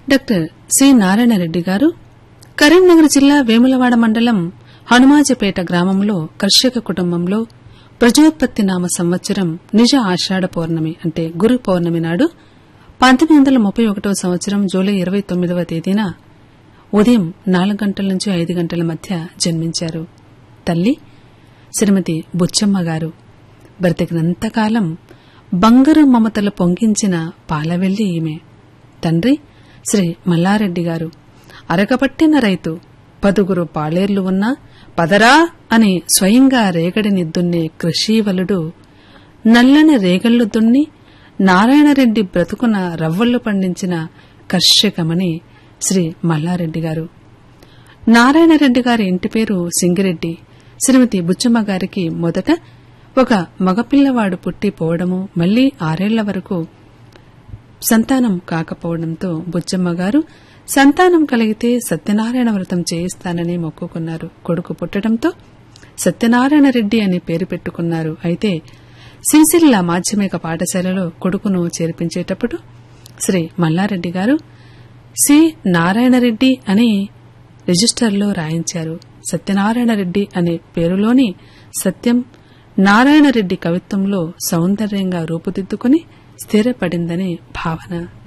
Doctor C Narayana Reddy గారు కరీంనగర్ జిల్లా వేములవాడ మండలం హనుమాజపేట గ్రామంలో కర్షక కుటుంబంలో ప్రజోత్పత్తి నామ సంవత్సరం నిజ ఆషాఢ పౌర్ణమి అంటే గురు పౌర్ణమి నాడు 1931 సంవత్సరం జూలై 29వ తేదీన ఉదయం 4 గంటల నుంచి 5 గంటల మధ్య జన్మించారు. తల్లి శ్రీమతి బుచ్చమ్మ గారు బ్రతికినంతకాలం బంగారు మమతలు పొంగించిన పాలవెల్లి ఈమె. తండ్రి శ్రీ మల్లారెడ్డి గారు అరకపట్టిన రైతు. 10 పాలేర్లు ఉన్నా పదరా అని స్వయంగా రేగడిని దున్నే కృషీవలుడు. నల్లని రేగళ్లు దున్ని నారాయణరెడ్డి బ్రతుకున రవ్వళ్లు పండించిన కర్షకమని శ్రీ మల్లారెడ్డి గారు. నారాయణరెడ్డి గారి ఇంటి పేరు సింగిరెడ్డి. శ్రీమతి బుచ్చమ్మ గారికి మొదట ఒక మగపిల్లవాడు పుట్టిపోవడము, మళ్లీ 6 ఏళ్ల వరకు సంతానం కాకపోవడంతో బుచ్చమ్మ గారు సంతానం కలిగితే సత్యనారాయణ వ్రతం చేయిస్తానని మొక్కుకున్నారు. కొడుకు పుట్టడంతో సత్యనారాయణ రెడ్డి అని పేరు పెట్టుకున్నారు. అయితే సిరిసిల్ల మాధ్యమిక పాఠశాలలో కొడుకును చేర్పించేటప్పుడు శ్రీ మల్లారెడ్డి గారు సి నారాయణరెడ్డి అని రిజిస్టర్లో రాయించారు. సత్యనారాయణరెడ్డి అనే పేరులోని సత్యం నారాయణరెడ్డి కవిత్వంలో సౌందర్యంగా రూపుదిద్దుకుని స్థిరపడిందని భావన.